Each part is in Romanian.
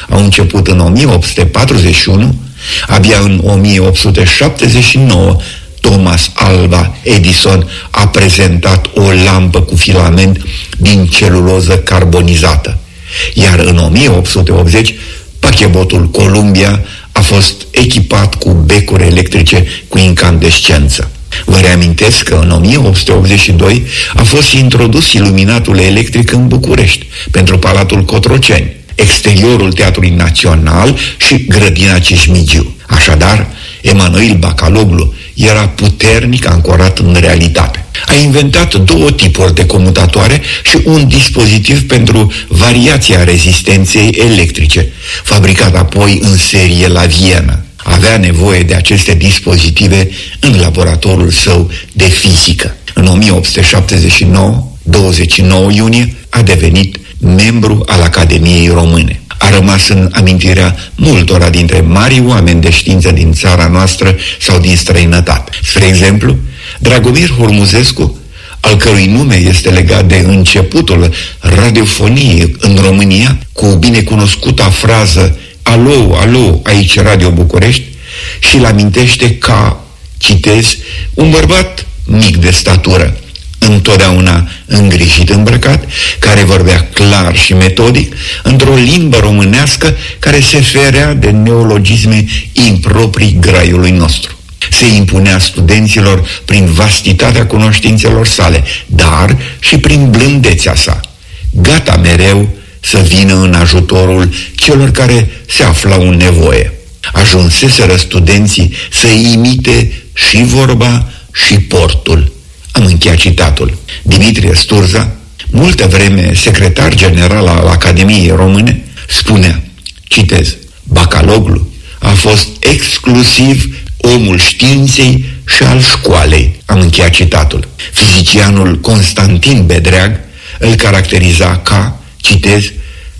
au început în 1841, abia în 1879 Thomas Alva Edison a prezentat o lampă cu filament din celuloză carbonizată, iar în 1880 pachebotul Columbia a fost echipat cu becuri electrice cu incandescență. Vă reamintesc că în 1882 a fost introdus iluminatul electric în București pentru Palatul Cotroceni, exteriorul Teatrului Național și grădina Cismigiu. Așadar, Emanuel Bacaloglu era puternic ancorat în realitate. A inventat 2 tipuri de comutatoare și un dispozitiv pentru variația rezistenței electrice, fabricat apoi în serie la Viena. Avea nevoie de aceste dispozitive în laboratorul său de fizică. În 1879, 29 iunie, a devenit membru al Academiei Române. A rămas în amintirea multora dintre marii oameni de știință din țara noastră sau din străinătate. Spre exemplu, Dragomir Hurmuzescu, al cărui nume este legat de începutul radiofoniei în România, cu binecunoscuta frază "Alo, alo, aici Radio București", și îl amintește ca, citez, un bărbat mic de statură, întotdeauna îngrijit îmbrăcat, care vorbea clar și metodic, într-o limbă românească care se ferea de neologisme improprii graiului nostru. Se impunea studenților prin vastitatea cunoștințelor sale, dar și prin blândețea sa, gata mereu să vină în ajutorul celor care se aflau în nevoie. Ajunseseră studenții să imite și vorba și portul. Am încheiat citatul. Dimitrie Sturza, multă vreme secretar general al Academiei Române, spunea, citez, Bacaloglu a fost exclusiv omul științei și al școalei. Am încheiat citatul. Fizicianul Constantin Bedreag îl caracteriza ca, citez,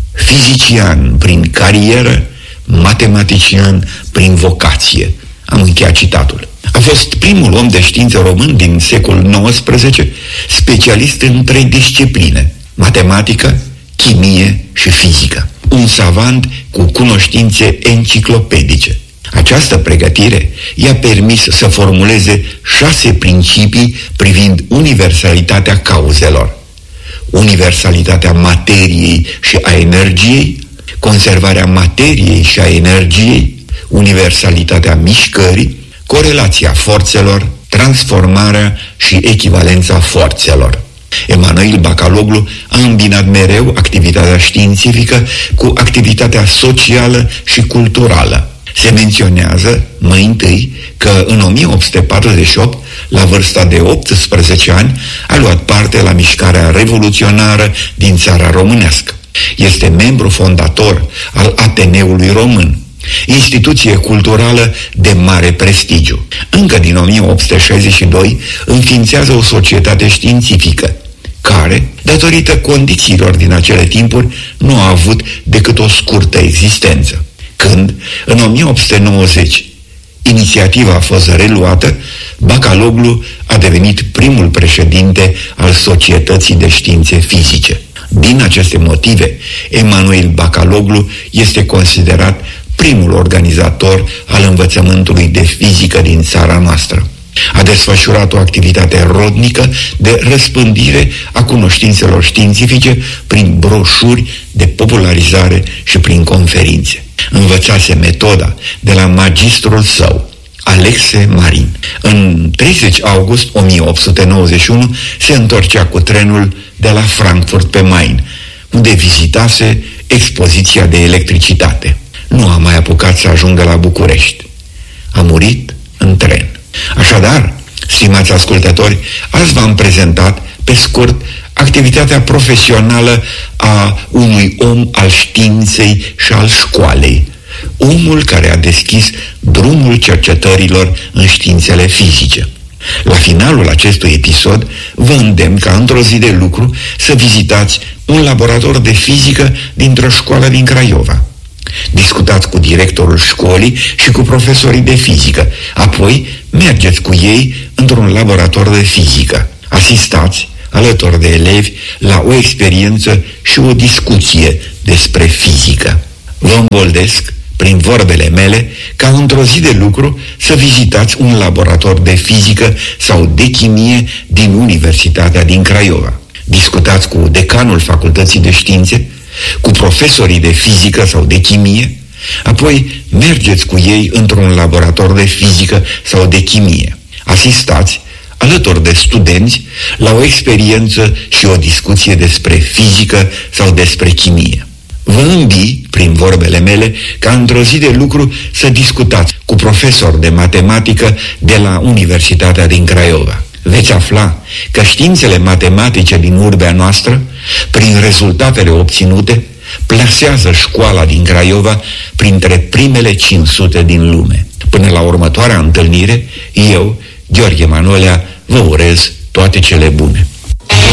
fizician prin carieră, matematician prin vocație. Am încheiat citatul. A fost primul om de știință român din secolul XIX, specialist în 3 discipline, matematică, chimie și fizică. Un savant cu cunoștințe enciclopedice. Această pregătire i-a permis să formuleze 6 principii privind universalitatea cauzelor: universalitatea materiei și a energiei, conservarea materiei și a energiei, universalitatea mișcării, corelația forțelor, transformarea și echivalența forțelor. Emanuel Bacaloglu a îmbinat mereu activitatea științifică cu activitatea socială și culturală. Se menționează mai întâi că în 1848, la vârsta de 18 ani, a luat parte la mișcarea revoluționară din țara românească. Este membru fondator al Ateneului Român, instituție culturală de mare prestigiu. Încă din 1862 înființează o societate științifică, care, datorită condițiilor din acele timpuri, nu a avut decât o scurtă existență. Când, în 1890, inițiativa a fost reluată, Bacaloglu a devenit primul președinte al Societății de Științe Fizice. Din aceste motive, Emanuel Bacaloglu este considerat primul organizator al învățământului de fizică din țara noastră. A desfășurat o activitate rodnică de răspândire a cunoștințelor științifice prin broșuri de popularizare și prin conferințe. Învățase metoda de la magistrul său, Alexe Marin. În 30 august 1891 se întorcea cu trenul de la Frankfurt pe Main, unde vizitase expoziția de electricitate. Nu a mai apucat să ajungă la București. A murit în tren. Așadar, stimați ascultători, azi v-am prezentat, pe scurt, activitatea profesională a unui om al științei și al școalei, omul care a deschis drumul cercetărilor în științele fizice. La finalul acestui episod, vă îndemn ca într-o zi de lucru să vizitați un laborator de fizică dintr-o școală din Craiova. Discutați cu directorul școlii și cu profesorii de fizică, apoi mergeți cu ei într-un laborator de fizică. Asistați alături de elevi la o experiență și o discuție despre fizică. Vă învoldesc, prin vorbele mele, ca într-o zi de lucru să vizitați un laborator de fizică sau de chimie din Universitatea din Craiova. Discutați cu decanul Facultății de Științe, cu profesorii de fizică sau de chimie, apoi mergeți cu ei într-un laborator de fizică sau de chimie. Asistați, alături de studenți, la o experiență și o discuție despre fizică sau despre chimie. Vă îmbii, prin vorbele mele, ca într-o zi de lucru să discutați cu profesori de matematică de la Universitatea din Craiova. Veți afla că științele matematice din urbea noastră, prin rezultatele obținute, plasează școala din Craiova printre primele 500 din lume. Până la următoarea întâlnire, eu, Gheorghe Manolea, vă urez toate cele bune.